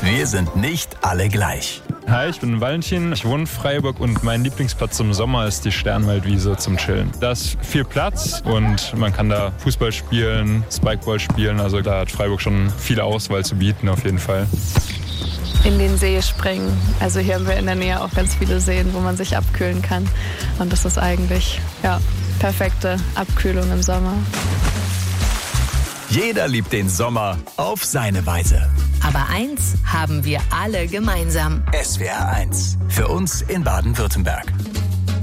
Wir sind nicht alle gleich. Hi, ich bin Valentin, ich wohne in Freiburg und mein Lieblingsplatz im Sommer ist die Sternwaldwiese zum Chillen. Da ist viel Platz und man kann da Fußball spielen, Spikeball spielen, also da hat Freiburg schon viele Auswahl zu bieten auf jeden Fall. In den See springen. Also hier haben wir in der Nähe auch ganz viele Seen, wo man sich abkühlen kann. Und das ist eigentlich, perfekte Abkühlung im Sommer. Jeder liebt den Sommer auf seine Weise. Aber eins haben wir alle gemeinsam. SWR 1. Für uns in Baden-Württemberg.